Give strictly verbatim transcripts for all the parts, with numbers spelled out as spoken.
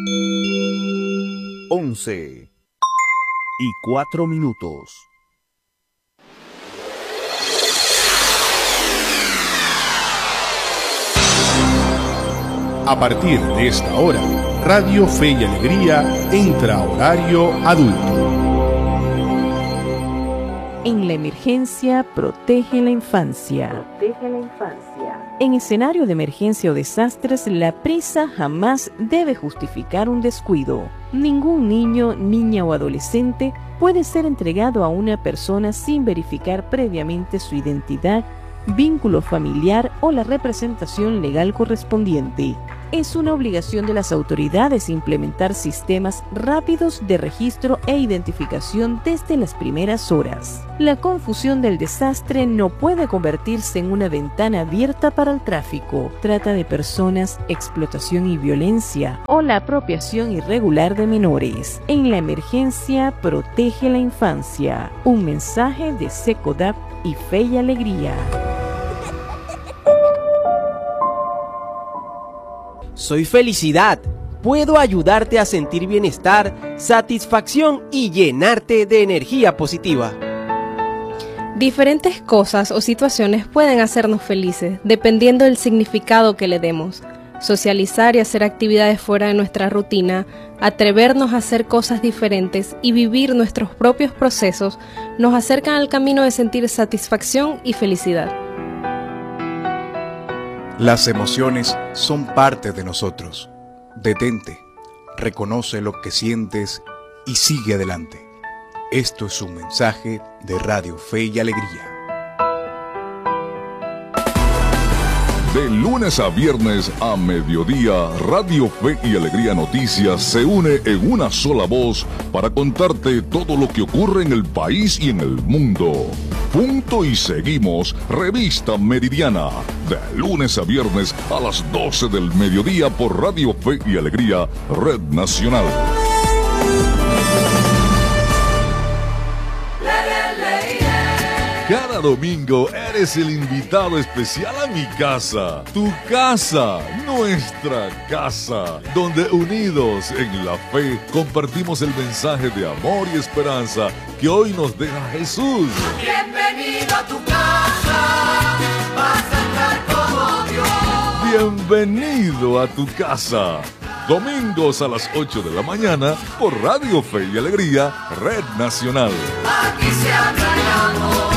once y cuatro minutos. A partir de esta hora, Radio Fe y Alegría entra a horario adulto. En la emergencia, protege la infancia. Protege la infancia. En escenario de emergencia o desastres, la prisa jamás debe justificar un descuido. Ningún niño, niña o adolescente puede ser entregado a una persona sin verificar previamente su identidad, vínculo familiar o la representación legal correspondiente. Es una obligación de las autoridades implementar sistemas rápidos de registro e identificación desde las primeras horas. La confusión del desastre no puede convertirse en una ventana abierta para el tráfico, trata de personas, explotación y violencia o la apropiación irregular de menores. En la emergencia, protege la infancia. Un mensaje de SECODAP y Fe y Alegría. Soy felicidad. Puedo ayudarte a sentir bienestar, satisfacción y llenarte de energía positiva. Diferentes cosas o situaciones pueden hacernos felices, dependiendo del significado que le demos. Socializar y hacer actividades fuera de nuestra rutina, atrevernos a hacer cosas diferentes y vivir nuestros propios procesos nos acercan al camino de sentir satisfacción y felicidad. Las emociones son parte de nosotros. Detente, reconoce lo que sientes y sigue adelante. Esto es un mensaje de Radio Fe y Alegría. De lunes a viernes a mediodía, Radio Fe y Alegría Noticias se une en una sola voz para contarte todo lo que ocurre en el país y en el mundo. Punto y seguimos, Revista Meridiana, de lunes a viernes a las doce del mediodía por Radio Fe y Alegría, Red Nacional. Cada domingo eres el invitado especial a mi casa, tu casa, nuestra casa, donde unidos en la fe compartimos el mensaje de amor y esperanza que hoy nos deja Jesús. Bienvenido a tu casa, vas a estar como Dios. Bienvenido a tu casa. Domingos a las ocho de la mañana por Radio Fe y Alegría, Red Nacional. Aquí se habla el amor.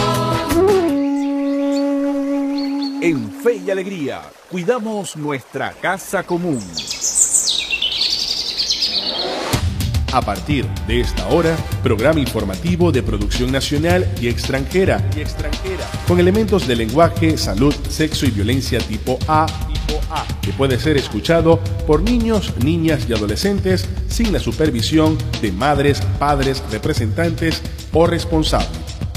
En Fe y Alegría, cuidamos nuestra casa común. A partir de esta hora, programa informativo de producción nacional y extranjera, y extranjera, con elementos de lenguaje, salud, sexo y violencia tipo A, tipo A, que puede ser escuchado por niños, niñas y adolescentes sin la supervisión de madres, padres, representantes o responsables.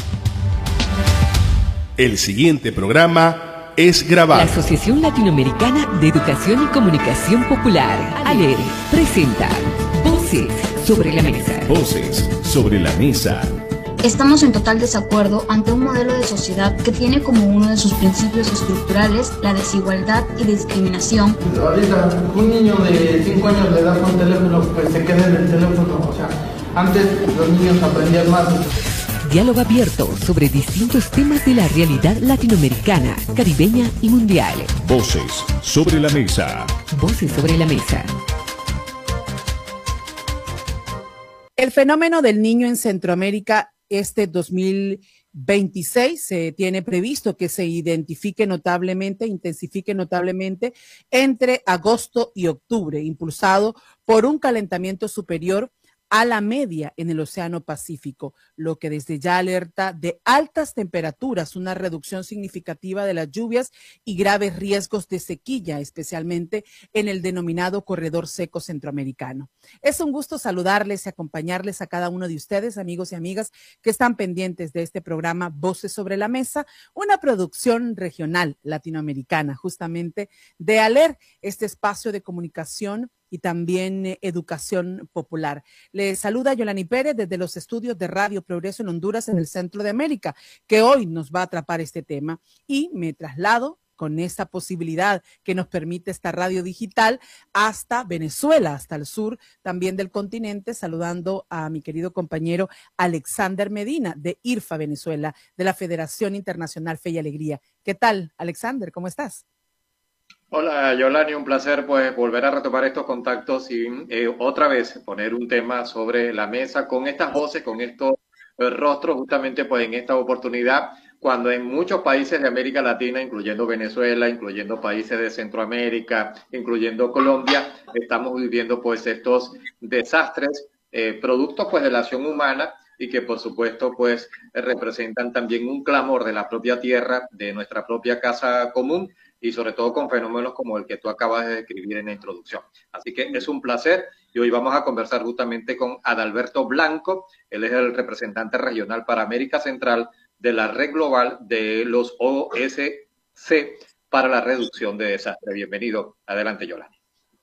El siguiente programa es grabado. La Asociación Latinoamericana de Educación y Comunicación Popular, ALER, presenta Voces sobre la Mesa. Voces sobre la Mesa. Estamos en total desacuerdo ante un modelo de sociedad que tiene como uno de sus principios estructurales la desigualdad y discriminación. Ahorita un niño de cinco años le das un teléfono, pues se queda en el teléfono. O sea, antes los niños aprendían más. Diálogo abierto sobre distintos temas de la realidad latinoamericana, caribeña y mundial. Voces sobre la Mesa. Voces sobre la Mesa. El fenómeno del niño en Centroamérica este dos mil veintiséis se tiene previsto que se identifique notablemente, intensifique notablemente entre agosto y octubre, impulsado por un calentamiento superior a la media en el Océano Pacífico, lo que desde ya alerta de altas temperaturas, una reducción significativa de las lluvias y graves riesgos de sequía, especialmente en el denominado corredor seco centroamericano. Es un gusto saludarles y acompañarles a cada uno de ustedes, amigos y amigas, que están pendientes de este programa Voces sobre la Mesa, una producción regional latinoamericana, justamente de ALER, este espacio de comunicación y también eh, educación popular. Les saluda Yolani Pérez desde los estudios de Radio Progreso en Honduras, en el centro de América, que hoy nos va a atrapar este tema, y me traslado con esta posibilidad que nos permite esta radio digital hasta Venezuela, hasta el sur también del continente, saludando a mi querido compañero Alexander Medina de I R F A Venezuela, de la Federación Internacional Fe y Alegría. ¿Qué tal, Alexander? ¿Cómo estás? Hola, Yolani, un placer pues volver a retomar estos contactos y eh, otra vez poner un tema sobre la mesa con estas voces, con estos eh, rostros, justamente pues en esta oportunidad, cuando en muchos países de América Latina, incluyendo Venezuela, incluyendo países de Centroamérica, incluyendo Colombia, estamos viviendo pues estos desastres, eh, productos pues de la acción humana y que por supuesto pues representan también un clamor de la propia tierra, de nuestra propia casa común, y sobre todo con fenómenos como el que tú acabas de describir en la introducción. Así que es un placer y hoy vamos a conversar justamente con Adalberto Blanco. Él es el representante regional para América Central de la Red Global de los O S C para la reducción de desastres. Bienvenido. Adelante, Yolanda.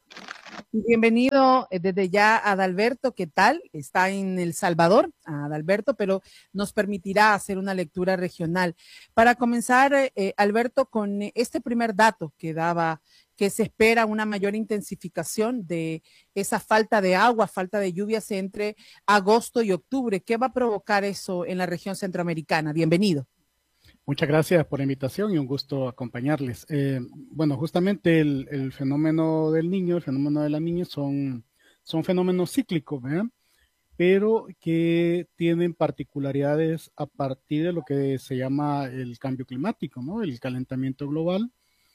Bienvenido desde ya Adalberto, ¿qué tal? Está en El Salvador, Adalberto, pero nos permitirá hacer una lectura regional. Para comenzar, eh, Alberto, con este primer dato que daba, que se espera una mayor intensificación de esa falta de agua, falta de lluvias entre agosto y octubre. ¿Qué va a provocar eso en la región centroamericana? Bienvenido. Muchas gracias por la invitación y un gusto acompañarles. Eh, bueno, justamente el, el fenómeno del niño, el fenómeno de la niña son, son fenómenos cíclicos, ¿verdad? Pero que tienen particularidades a partir de lo que se llama el cambio climático, ¿no? El calentamiento global.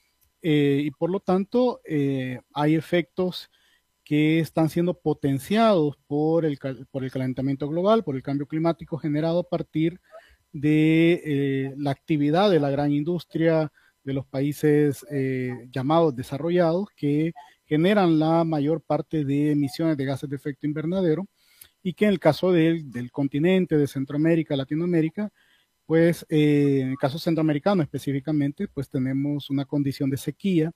Eh, y por lo tanto, eh, hay efectos que están siendo potenciados por el, por el calentamiento global, por el cambio climático generado a partir de eh, la actividad de la gran industria de los países eh, llamados desarrollados, que generan la mayor parte de emisiones de gases de efecto invernadero, y que en el caso del, del continente, de Centroamérica, Latinoamérica, pues eh, en el caso centroamericano específicamente, pues tenemos una condición de sequía,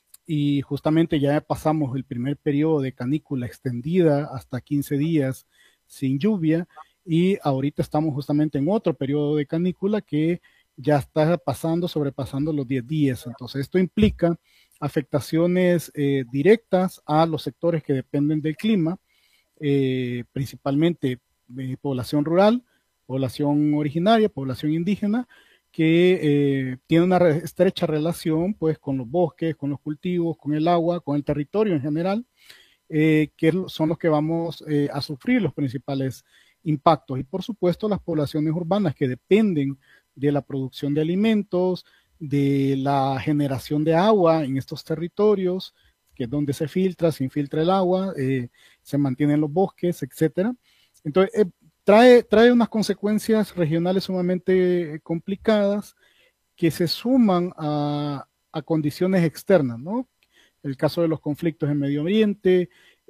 y justamente ya pasamos el primer periodo de canícula extendida hasta quince días sin lluvia, y ahorita estamos justamente en otro periodo de canícula que ya está pasando, sobrepasando los diez días. Entonces, esto implica afectaciones eh, directas a los sectores que dependen del clima, eh, principalmente eh, población rural, población originaria, población indígena, que eh, tiene una re estrecha relación pues, con los bosques, con los cultivos, con el agua, con el territorio en general, eh, que son los que vamos eh, a sufrir los principales impactos. Y por supuesto las poblaciones urbanas que dependen de la producción de alimentos, de la generación de agua en estos territorios, que es donde se filtra, se infiltra el agua, eh, se mantienen los bosques, etcétera. Entonces, eh, trae, trae unas consecuencias regionales sumamente complicadas que se suman a, a condiciones externas, ¿no? El caso de los conflictos en Medio Oriente,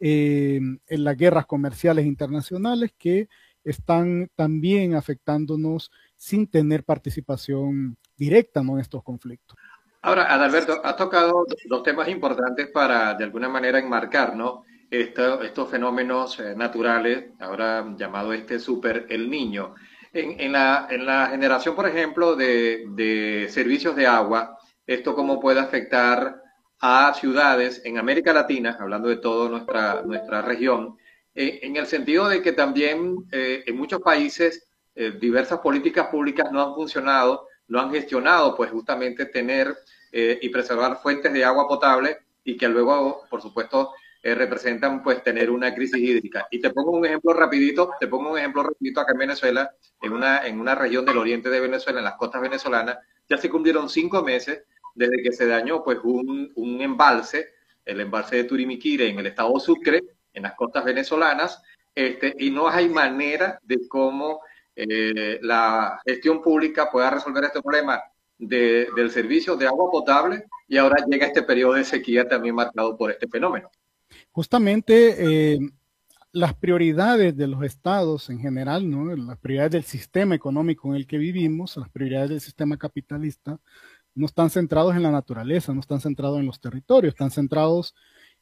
eh, en las guerras comerciales internacionales que están también afectándonos sin tener participación directa, ¿no?, en estos conflictos. Ahora, Adalberto, has tocado dos temas importantes para, de alguna manera, enmarcar, ¿no?, Esto, estos fenómenos eh, naturales, ahora llamado este super El Niño. En, en, la, en la generación, por ejemplo, de, de servicios de agua, ¿esto cómo puede afectar a ciudades en América Latina, hablando de toda nuestra, nuestra región, eh, en el sentido de que también eh, en muchos países eh, diversas políticas públicas no han funcionado, no han gestionado, pues justamente tener eh, y preservar fuentes de agua potable y que luego, por supuesto, eh, representan pues tener una crisis hídrica. Y te pongo un ejemplo rapidito, te pongo un ejemplo rapidito acá en Venezuela, en una, en una región del oriente de Venezuela, en las costas venezolanas, ya se cumplieron cinco meses desde que se dañó pues un, un embalse, el embalse de Turimiquire en el estado Sucre, en las costas venezolanas, este, y no hay manera de cómo eh, la gestión pública pueda resolver este problema de, del servicio de agua potable, y ahora llega este periodo de sequía también marcado por este fenómeno. Justamente eh, las prioridades de los estados en general, ¿no?, las prioridades del sistema económico en el que vivimos, las prioridades del sistema capitalista, no están centrados en la naturaleza, no están centrados en los territorios, están centrados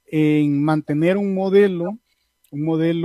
en mantener un modelo, un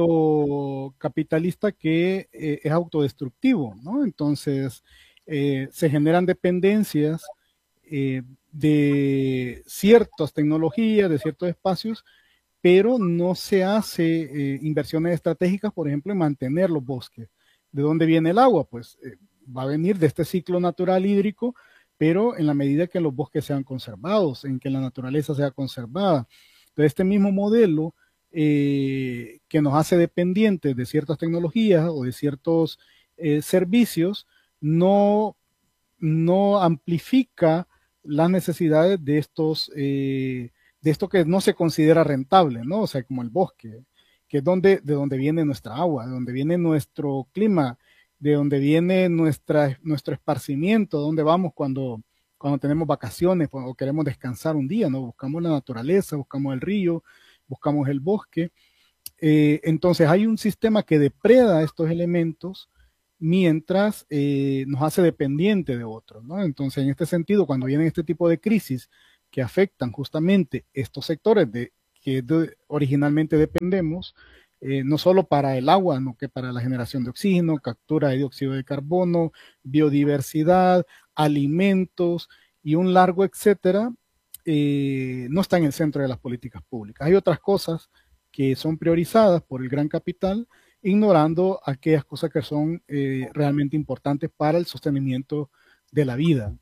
modelo capitalista que eh, es autodestructivo, ¿no? Entonces, eh, se generan dependencias eh, de ciertas tecnologías, de ciertos espacios, pero no se hace eh, inversiones estratégicas, por ejemplo, en mantener los bosques. ¿De dónde viene el agua? Pues eh, va a venir de este ciclo natural hídrico, pero en la medida que los bosques sean conservados, en que la naturaleza sea conservada. Entonces, este mismo modelo eh, que nos hace dependientes de ciertas tecnologías o de ciertos eh, servicios, no, no amplifica las necesidades de estos, eh, de esto que no se considera rentable, ¿no? O sea, como el bosque, que es donde, de donde viene nuestra agua, de donde viene nuestro clima, de donde viene nuestra, nuestro esparcimiento, donde vamos cuando, cuando tenemos vacaciones o queremos descansar un día, ¿no? Buscamos la naturaleza, buscamos el río, buscamos el bosque. Eh, entonces hay un sistema que depreda estos elementos mientras eh, nos hace dependiente de otros, ¿no? Entonces, en este sentido, cuando vienen este tipo de crisis que afectan justamente estos sectores de que de, originalmente dependemos, eh, no solo para el agua, sino que para la generación de oxígeno, captura de dióxido de carbono, biodiversidad, alimentos y un largo etcétera, eh, no está en el centro de las políticas públicas. Hay otras cosas que son priorizadas por el gran capital, ignorando aquellas cosas que son eh, realmente importantes para el sostenimiento de la vida.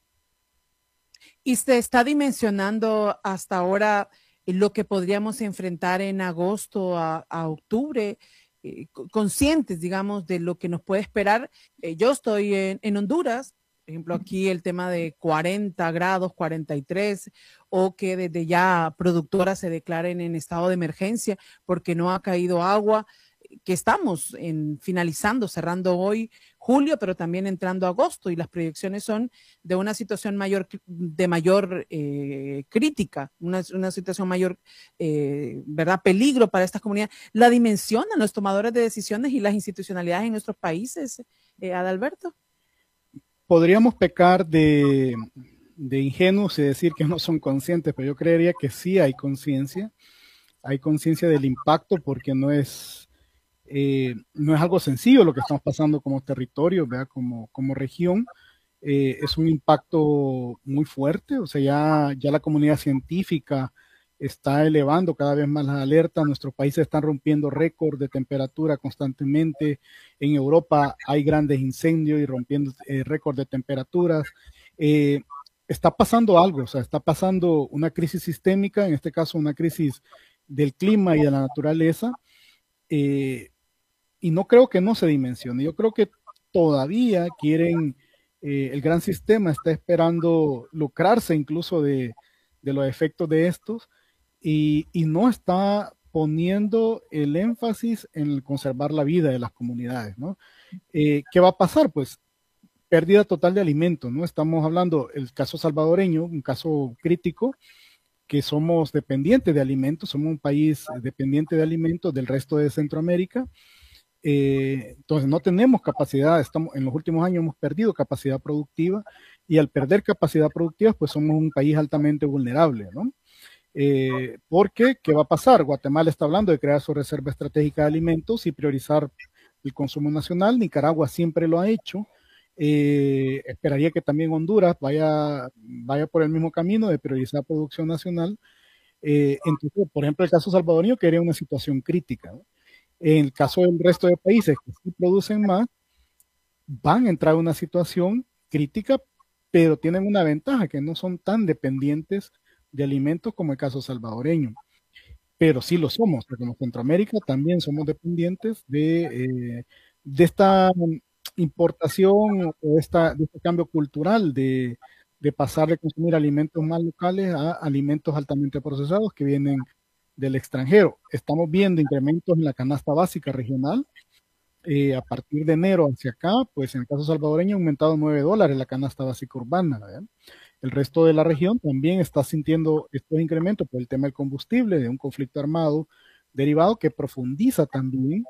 Y se está dimensionando hasta ahora lo que podríamos enfrentar en agosto a, a octubre, eh, conscientes, digamos, de lo que nos puede esperar. Eh, yo estoy en, en Honduras, por ejemplo, aquí el tema de cuarenta grados, cuarenta y tres, o que desde ya productoras se declaren en estado de emergencia porque no ha caído agua, que estamos en, finalizando, cerrando hoy julio, pero también entrando agosto, y las proyecciones son de una situación mayor, de mayor eh, crítica, una, una situación mayor, eh, ¿verdad?, peligro para estas comunidades. La dimensionan los tomadores de decisiones y las institucionalidades en nuestros países, eh, Adalberto. Podríamos pecar de, de ingenuos y decir que no son conscientes, pero yo creería que sí hay conciencia, hay conciencia del impacto, porque no es Eh, no es algo sencillo lo que estamos pasando como territorio, ¿verdad? Como, como región. Eh, es un impacto muy fuerte, o sea, ya, ya la comunidad científica está elevando cada vez más las alertas. Nuestros países están rompiendo récords de temperatura constantemente. En Europa hay grandes incendios y rompiendo eh, récords de temperaturas. Eh, está pasando algo, o sea, está pasando una crisis sistémica, en este caso una crisis del clima y de la naturaleza. Eh, Y no creo que no se dimensione. Yo creo que todavía quieren, eh, el gran sistema está esperando lucrarse incluso de, de los efectos de estos, y, y no está poniendo el énfasis en conservar la vida de las comunidades, ¿no? Eh, ¿qué va a pasar? Pues pérdida total de alimentos, ¿no? Estamos hablando el caso salvadoreño, un caso crítico, que somos dependientes de alimentos, somos un país dependiente de alimentos del resto de Centroamérica. Eh, entonces no tenemos capacidad, estamos, en los últimos años hemos perdido capacidad productiva, y al perder capacidad productiva pues somos un país altamente vulnerable, ¿no? Eh, porque, ¿qué va a pasar? Guatemala está hablando de crear su reserva estratégica de alimentos y priorizar el consumo nacional. Nicaragua siempre lo ha hecho. Eh, esperaría que también Honduras vaya, vaya por el mismo camino de priorizar producción nacional. Eh, entonces, por ejemplo, el caso salvadoreño quería una situación crítica, ¿no? En el caso del resto de países que sí producen más, van a entrar en una situación crítica, pero tienen una ventaja, que no son tan dependientes de alimentos como el caso salvadoreño. Pero sí lo somos, porque en Centroamérica también somos dependientes de, eh, de esta importación o esta, de este cambio cultural de, de pasar de consumir alimentos más locales a alimentos altamente procesados que vienen del extranjero. Estamos viendo incrementos en la canasta básica regional. Eh, a partir de enero hacia acá, pues en el caso salvadoreño ha aumentado nueve dólares la canasta básica urbana, ¿verdad? El resto de la región también está sintiendo estos incrementos por el tema del combustible, de un conflicto armado derivado que profundiza también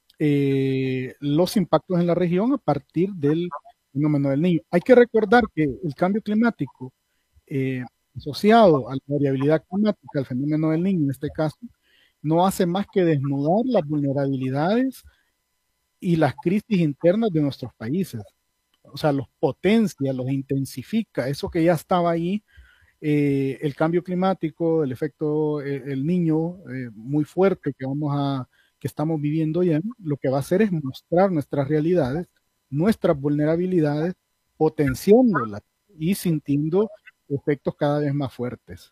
eh, los impactos en la región a partir del fenómeno del Niño. Hay que recordar que el cambio climático eh, asociado a la variabilidad climática, al fenómeno del Niño en este caso, no hace más que desnudar las vulnerabilidades y las crisis internas de nuestros países. o sea, los potencia, los intensifica, eso que ya estaba ahí, eh, el cambio climático, el efecto eh, el niño eh, muy fuerte que vamos a, que estamos viviendo ya, lo que va a hacer es mostrar nuestras realidades, nuestras vulnerabilidades, potenciándolas y sintiendo efectos cada vez más fuertes.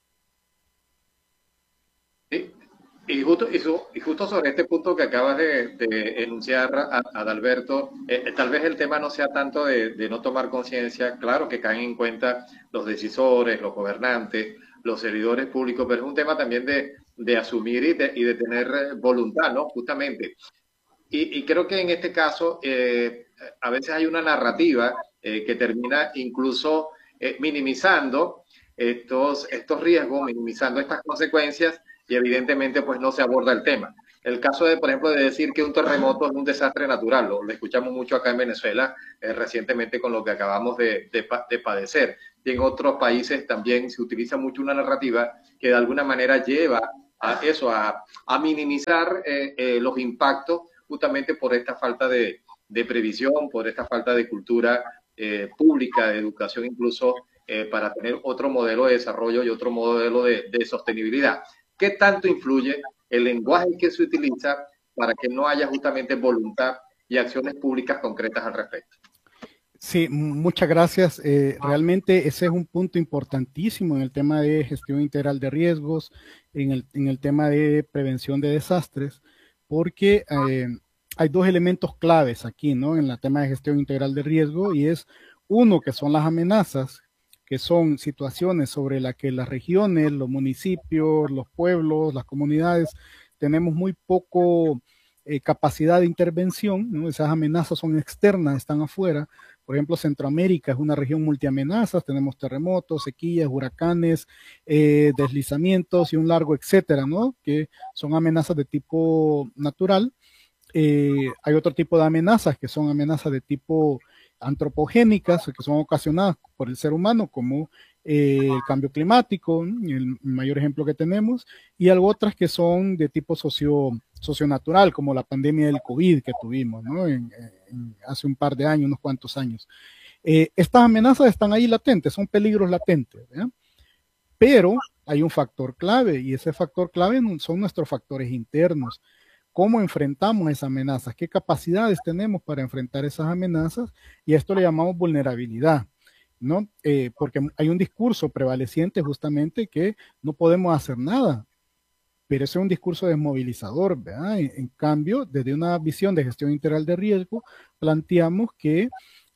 Sí. Y justo, y, su- y justo sobre este punto que acabas de, de enunciar, a- Adalberto, eh, eh, tal vez el tema no sea tanto de, de no tomar conciencia, claro que caen en cuenta los decisores, los gobernantes, los servidores públicos, pero es un tema también de, de asumir y de, y de tener eh, voluntad, ¿no? Justamente. Y, y creo que en este caso eh, a veces hay una narrativa eh, que termina incluso eh, minimizando estos, estos riesgos, minimizando estas consecuencias y evidentemente pues no se aborda el tema. El caso de, por ejemplo, de decir que un terremoto es un desastre natural, lo, lo escuchamos mucho acá en Venezuela eh, recientemente con lo que acabamos de, de, de padecer. Y en otros países también se utiliza mucho una narrativa que de alguna manera lleva a eso, a, a minimizar eh, eh, los impactos justamente por esta falta de, de previsión, por esta falta de cultura eh, pública, de educación incluso, eh, para tener otro modelo de desarrollo y otro modelo de, de sostenibilidad. ¿Qué tanto influye el lenguaje que se utiliza para que no haya justamente voluntad y acciones públicas concretas al respecto? Sí, muchas gracias. Eh, realmente ese es un punto importantísimo en el tema de gestión integral de riesgos, en el, en el tema de prevención de desastres, porque eh, hay dos elementos claves aquí, ¿no? En el tema de gestión integral de riesgo, y es uno que son las amenazas, que son situaciones sobre las que las regiones, los municipios, los pueblos, las comunidades, tenemos muy poco eh, capacidad de intervención, ¿no? Esas amenazas son externas, están afuera. Por ejemplo, Centroamérica es una región multiamenazas, tenemos terremotos, sequías, huracanes, eh, deslizamientos y un largo etcétera, ¿no? Que son amenazas de tipo natural. Eh, hay otro tipo de amenazas que son amenazas de tipo antropogénicas, que son ocasionadas por el ser humano, como eh, el cambio climático, el mayor ejemplo que tenemos, y algo otras que son de tipo socio, socionatural, como la pandemia del COVID que tuvimos, ¿no? en, en, hace un par de años, unos cuantos años. Eh, estas amenazas están ahí latentes, son peligros latentes, ¿verdad? Pero hay un factor clave, y ese factor clave son nuestros factores internos. ¿Cómo enfrentamos esas amenazas? ¿Qué capacidades tenemos para enfrentar esas amenazas? Y a esto le llamamos vulnerabilidad, ¿no? Eh, porque hay un discurso prevaleciente justamente que no podemos hacer nada, pero ese es un discurso desmovilizador, ¿verdad? En, en cambio, desde una visión de gestión integral de riesgo, planteamos que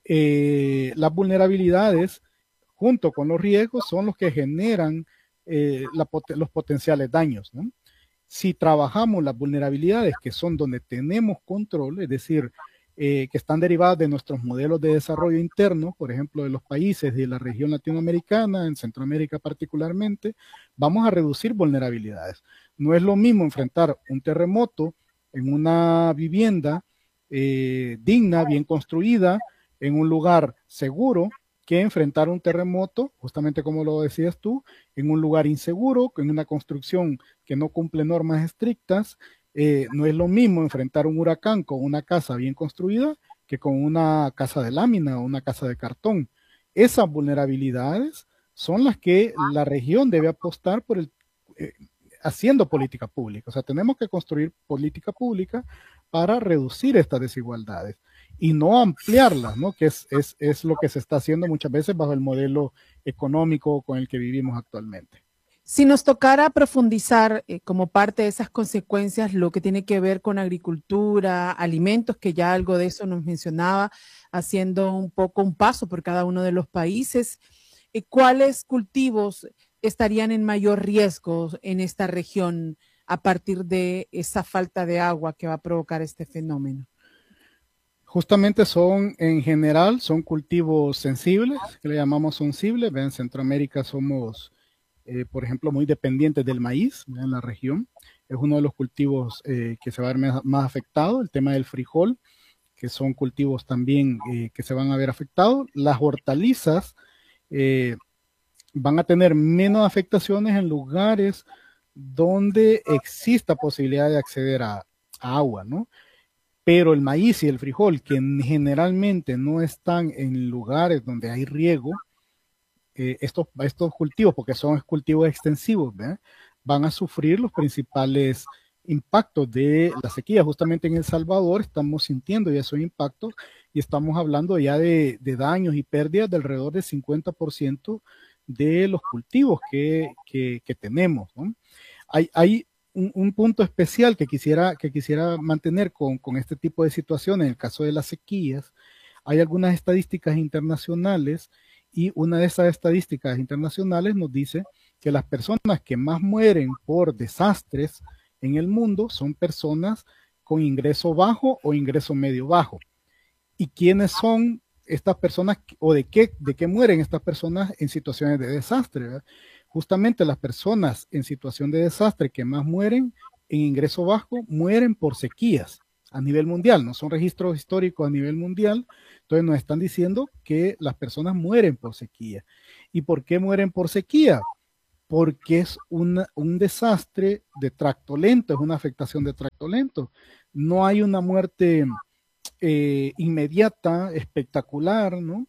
eh, las vulnerabilidades, junto con los riesgos, son los que generan eh, la, los potenciales daños, ¿no? Si trabajamos las vulnerabilidades, que son donde tenemos control, es decir, eh, que están derivadas de nuestros modelos de desarrollo interno, por ejemplo, de los países de la región latinoamericana, en Centroamérica particularmente, vamos a reducir vulnerabilidades. No es lo mismo enfrentar un terremoto en una vivienda eh, digna, bien construida, en un lugar seguro, que enfrentar un terremoto, justamente como lo decías tú, en un lugar inseguro, en una construcción que no cumple normas estrictas. Eh, no es lo mismo enfrentar un huracán con una casa bien construida que con una casa de lámina o una casa de cartón. Esas vulnerabilidades son las que la región debe apostar por el, eh, haciendo política pública. O sea, tenemos que construir política pública para reducir estas desigualdades y no ampliarlas, ¿no? Que es, es, es lo que se está haciendo muchas veces bajo el modelo económico con el que vivimos actualmente. Si nos tocara profundizar eh, como parte de esas consecuencias lo que tiene que ver con agricultura, alimentos, que ya algo de eso nos mencionaba, haciendo un poco un paso por cada uno de los países, eh, ¿cuáles cultivos estarían en mayor riesgo en esta región a partir de esa falta de agua que va a provocar este fenómeno? Justamente son, en general, son cultivos sensibles, que le llamamos sensibles. En Centroamérica somos, eh, por ejemplo, muy dependientes del maíz, ¿ve? En la región. Es uno de los cultivos eh, que se va a ver más afectado. El tema del frijol, que son cultivos también eh, que se van a ver afectados. Las hortalizas eh, van a tener menos afectaciones en lugares donde exista posibilidad de acceder a, a agua, ¿no? pero el maíz y el frijol, que generalmente no están en lugares donde hay riego, eh, estos, estos cultivos, porque son cultivos extensivos, ¿verdad?, van a sufrir los principales impactos de la sequía. Justamente en El Salvador estamos sintiendo ya esos impactos y estamos hablando ya de, de daños y pérdidas de alrededor del cincuenta por ciento de los cultivos que, que, que tenemos, ¿no? Hay, hay un, un punto especial que quisiera, que quisiera mantener con, con este tipo de situaciones. En el caso de las sequías, hay algunas estadísticas internacionales y una de esas estadísticas internacionales nos dice que las personas que más mueren por desastres en el mundo son personas con ingreso bajo o ingreso medio bajo. ¿Y quiénes son estas personas o de qué, de qué mueren estas personas en situaciones de desastre, ¿verdad? Justamente las personas en situación de desastre que más mueren en ingreso bajo mueren por sequías a nivel mundial, no son registros históricos a nivel mundial. Entonces nos están diciendo que las personas mueren por sequía. ¿Y por qué mueren por sequía? Porque es una, un desastre de tracto lento, es una afectación de tracto lento. No hay una muerte eh, inmediata, espectacular, ¿no?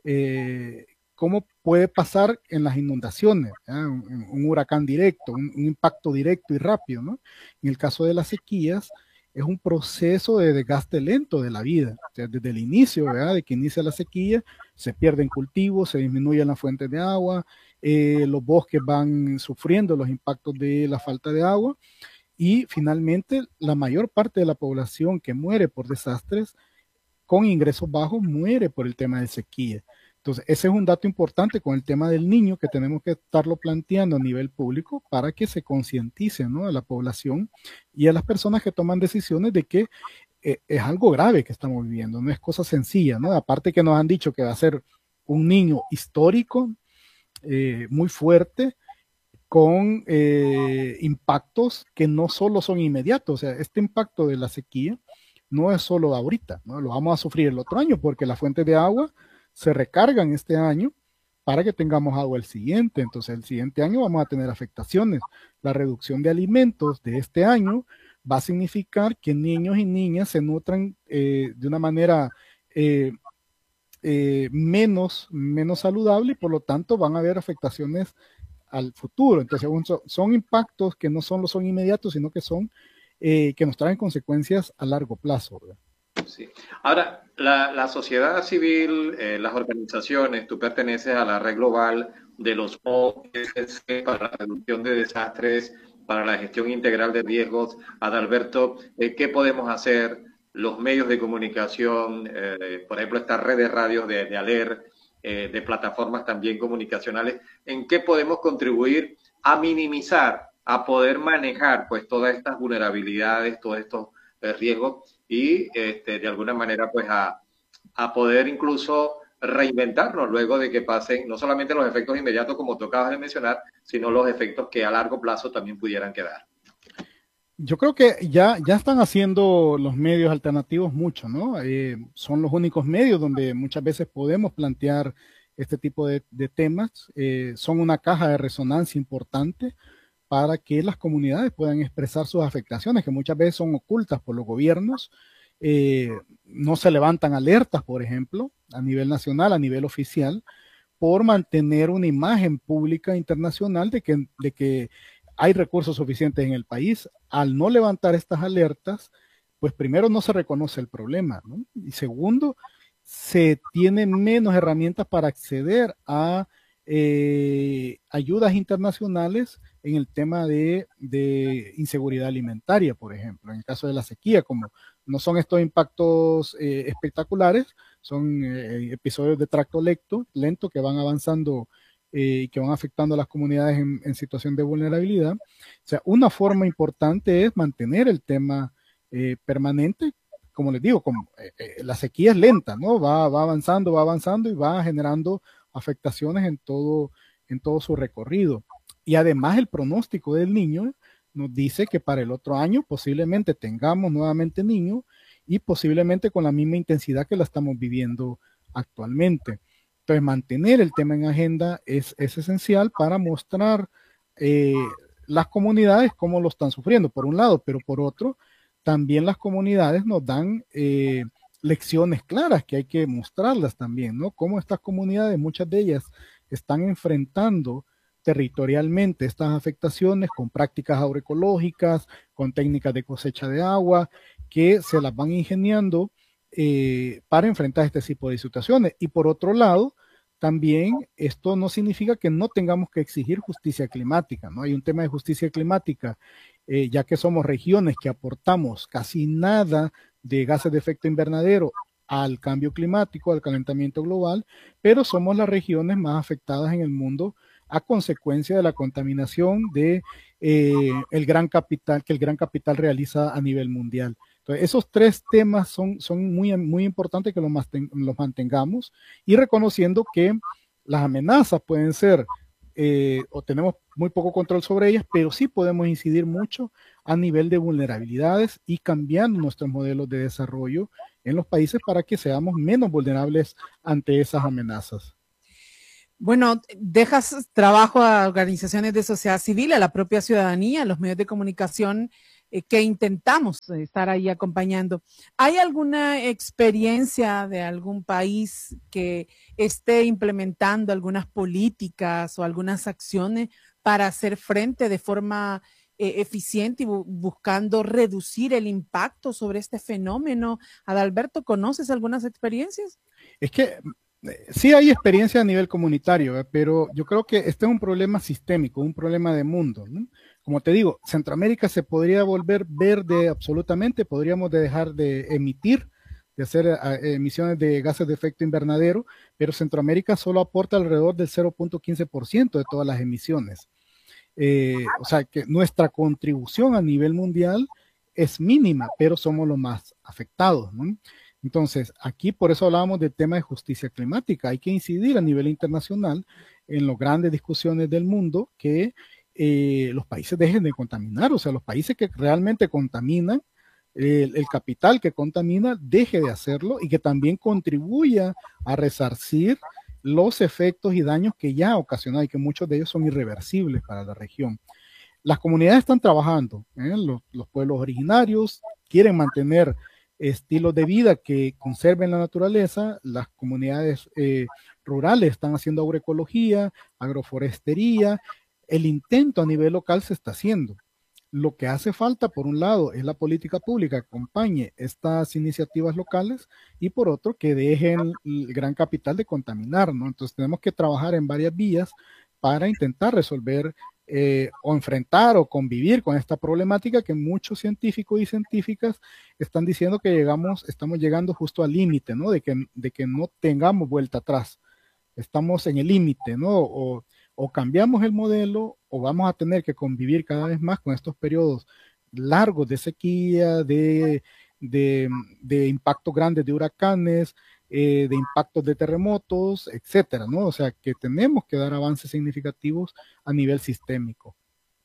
Eh, ¿Cómo puede pasar en las inundaciones? ¿eh? Un, un huracán directo, un, un impacto directo y rápido, ¿no? En el caso de las sequías, es un proceso de desgaste lento de la vida. O sea, desde el inicio, ¿verdad?, de que inicia la sequía, se pierden cultivos, se disminuyen las fuentes de agua, eh, los bosques van sufriendo los impactos de la falta de agua y finalmente la mayor parte de la población que muere por desastres con ingresos bajos muere por el tema de sequía. Entonces, ese es un dato importante con el tema del niño que tenemos que estarlo planteando a nivel público para que se concientice, ¿no?, a la población y a las personas que toman decisiones de que eh, es algo grave que estamos viviendo, no es cosa sencilla, ¿no? Aparte que nos han dicho que va a ser un niño histórico, eh, muy fuerte, con eh, impactos que no solo son inmediatos. O sea, este impacto de la sequía no es solo ahorita, ¿no? Lo vamos a sufrir el otro año porque las fuentes de agua se recargan este año para que tengamos agua el siguiente. Entonces el siguiente año vamos a tener afectaciones. La reducción de alimentos de este año va a significar que niños y niñas se nutran eh, de una manera eh, eh, menos, menos saludable y por lo tanto van a haber afectaciones al futuro. Entonces son, son impactos que no solo son inmediatos, sino que son eh, que nos traen consecuencias a largo plazo, ¿verdad? Sí. Ahora, la, la sociedad civil, eh, las organizaciones, tú perteneces a la red global de los O S C para la reducción de desastres, para la gestión integral de riesgos. Adalberto, eh, ¿qué podemos hacer? Los medios de comunicación, eh, por ejemplo, esta red de radios de, de ALER, eh, de plataformas también comunicacionales, ¿en qué podemos contribuir a minimizar, a poder manejar pues todas estas vulnerabilidades, todos estos eh, riesgos? Y este, de alguna manera pues a, a poder incluso reinventarnos luego de que pasen no solamente los efectos inmediatos como tú acabas de mencionar, sino los efectos que a largo plazo también pudieran quedar. Yo creo que ya, ya están haciendo los medios alternativos mucho, ¿no? Eh, son los únicos medios donde muchas veces podemos plantear este tipo de, de temas. Eh, son una caja de resonancia importante para que las comunidades puedan expresar sus afectaciones, que muchas veces son ocultas por los gobiernos. Eh, no se levantan alertas, por ejemplo, a nivel nacional, a nivel oficial, por mantener una imagen pública internacional de que, de que hay recursos suficientes en el país. Al no levantar estas alertas, pues primero no se reconoce el problema, ¿no? Y segundo, se tienen menos herramientas para acceder a eh, ayudas internacionales en el tema de, de inseguridad alimentaria, por ejemplo, en el caso de la sequía, como no son estos impactos eh, espectaculares, son eh, episodios de tracto lento, lento que van avanzando eh, y que van afectando a las comunidades en, en situación de vulnerabilidad. O sea, una forma importante es mantener el tema eh, permanente. Como les digo, como, eh, eh, la sequía es lenta, ¿no? Va, va avanzando, va avanzando y va generando afectaciones en todo, en todo su recorrido. Y además el pronóstico del niño nos dice que para el otro año posiblemente tengamos nuevamente niños y posiblemente con la misma intensidad que la estamos viviendo actualmente. Entonces mantener el tema en agenda es, es esencial para mostrar eh, las comunidades cómo lo están sufriendo, por un lado, pero por otro, también las comunidades nos dan eh, lecciones claras que hay que mostrarlas también, ¿no? Cómo estas comunidades, muchas de ellas, están enfrentando territorialmente estas afectaciones con prácticas agroecológicas, con técnicas de cosecha de agua, que se las van ingeniando eh, para enfrentar este tipo de situaciones. Y por otro lado, también esto no significa que no tengamos que exigir justicia climática, ¿no? Hay un tema de justicia climática, eh, ya que somos regiones que aportamos casi nada de gases de efecto invernadero al cambio climático, al calentamiento global, pero somos las regiones más afectadas en el mundo a consecuencia de la contaminación de eh, el gran capital que el gran capital realiza a nivel mundial. Entonces, esos tres temas son, son muy, muy importantes que los, los mantengamos y reconociendo que las amenazas pueden ser eh, o tenemos muy poco control sobre ellas, pero sí podemos incidir mucho a nivel de vulnerabilidades y cambiando nuestros modelos de desarrollo en los países para que seamos menos vulnerables ante esas amenazas. Bueno, dejas trabajo a organizaciones de sociedad civil, a la propia ciudadanía, a los medios de comunicación eh, que intentamos estar ahí acompañando. ¿Hay alguna experiencia de algún país que esté implementando algunas políticas o algunas acciones para hacer frente de forma eh, eficiente y bu buscando reducir el impacto sobre este fenómeno? Adalberto, ¿conoces algunas experiencias? Es que sí hay experiencia a nivel comunitario, ¿eh? Pero yo creo que este es un problema sistémico, un problema de mundo, ¿no? Como te digo, Centroamérica se podría volver verde absolutamente, podríamos de dejar de emitir, de hacer uh, emisiones de gases de efecto invernadero, pero Centroamérica solo aporta alrededor del cero punto quince por ciento de todas las emisiones. Eh, o sea que nuestra contribución a nivel mundial es mínima, pero somos los más afectados, ¿no? Entonces, aquí por eso hablábamos del tema de justicia climática. Hay que incidir a nivel internacional en las grandes discusiones del mundo que eh, los países dejen de contaminar, o sea, los países que realmente contaminan, eh, el capital que contamina, deje de hacerlo y que también contribuya a resarcir los efectos y daños que ya ha ocasionado y que muchos de ellos son irreversibles para la región. Las comunidades están trabajando, ¿eh? los, los pueblos originarios quieren mantener estilos de vida que conserven la naturaleza, las comunidades eh, rurales están haciendo agroecología, agroforestería, el intento a nivel local se está haciendo. Lo que hace falta, por un lado, es la política pública que acompañe estas iniciativas locales y por otro, que dejen el gran capital de contaminar, ¿no? Entonces tenemos que trabajar en varias vías para intentar resolver Eh, o enfrentar o convivir con esta problemática que muchos científicos y científicas están diciendo que llegamos, estamos llegando justo al límite, ¿no? De que, de que no tengamos vuelta atrás. Estamos en el límite, ¿no? O, o cambiamos el modelo o vamos a tener que convivir cada vez más con estos periodos largos de sequía, de, de, de impactos grandes de huracanes, Eh, de impactos de terremotos, etcétera, ¿no? O sea, que tenemos que dar avances significativos a nivel sistémico.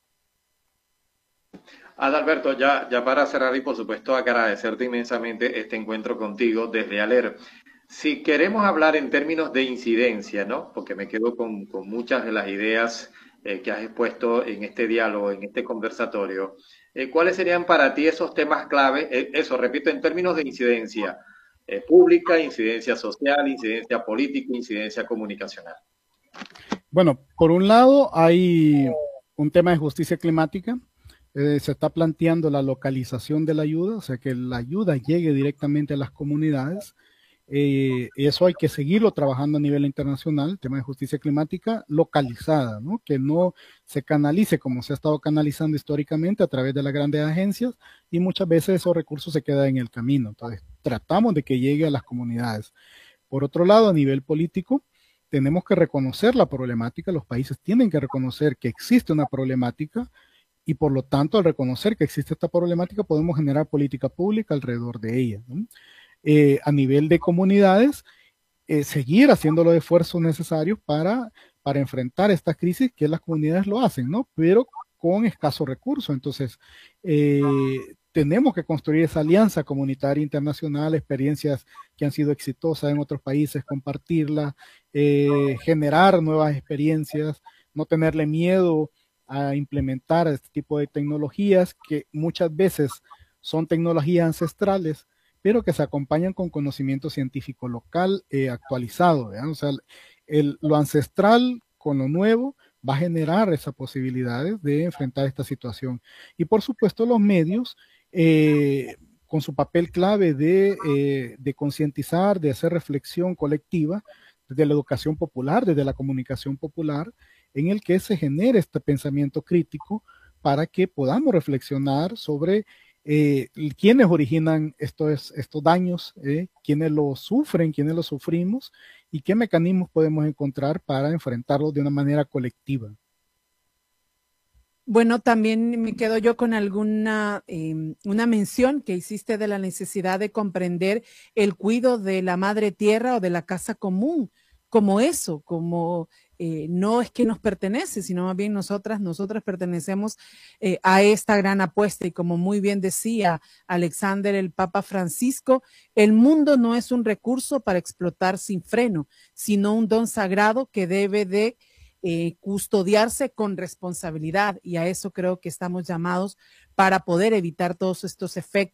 Adalberto, ya, ya para cerrar y por supuesto agradecerte inmensamente este encuentro contigo desde ALER. Si queremos hablar en términos de incidencia, ¿no? Porque me quedo con, con muchas de las ideas eh, que has expuesto en este diálogo, en este conversatorio. Eh, ¿Cuáles serían para ti esos temas clave? Eh, eso, repito, en términos de incidencia. Eh, pública, incidencia social, incidencia política, incidencia comunicacional. Bueno, por un lado hay un tema de justicia climática, eh, se está planteando la localización de la ayuda, o sea que la ayuda llegue directamente a las comunidades, eh, eso hay que seguirlo trabajando a nivel internacional, el tema de justicia climática localizada, ¿no? Que no se canalice como se ha estado canalizando históricamente a través de las grandes agencias y muchas veces esos recursos se quedan en el camino, entonces tratamos de que llegue a las comunidades. Por otro lado, a nivel político, tenemos que reconocer la problemática, los países tienen que reconocer que existe una problemática y por lo tanto al reconocer que existe esta problemática podemos generar política pública alrededor de ella, ¿no? Eh, a nivel de comunidades, eh, seguir haciendo los esfuerzos necesarios para, para enfrentar esta crisis que las comunidades lo hacen, ¿no? Pero con escasos recursos. Entonces, eh, tenemos que construir esa alianza comunitaria internacional, experiencias que han sido exitosas en otros países, compartirlas, eh, generar nuevas experiencias, no tenerle miedo a implementar este tipo de tecnologías que muchas veces son tecnologías ancestrales, pero que se acompañan con conocimiento científico local eh, actualizado. ¿verdad? O sea, el, lo ancestral con lo nuevo va a generar esas posibilidades de enfrentar esta situación. Y por supuesto los medios, eh, con su papel clave de, eh, de concientizar, de hacer reflexión colectiva, desde la educación popular, desde la comunicación popular, en el que se genere este pensamiento crítico para que podamos reflexionar sobre eh, quiénes originan estos, estos daños, eh, quiénes los sufren, quiénes los sufrimos y qué mecanismos podemos encontrar para enfrentarlos de una manera colectiva. Bueno, también me quedo yo con alguna eh, una mención que hiciste de la necesidad de comprender el cuidado de la madre tierra o de la casa común, como eso, como eh, no es que nos pertenece, sino más bien nosotras, nosotras pertenecemos eh, a esta gran apuesta. Y como muy bien decía Alexander, el Papa Francisco, el mundo no es un recurso para explotar sin freno, sino un don sagrado que debe de Eh, custodiarse con responsabilidad, y a eso creo que estamos llamados para poder evitar todos estos efectos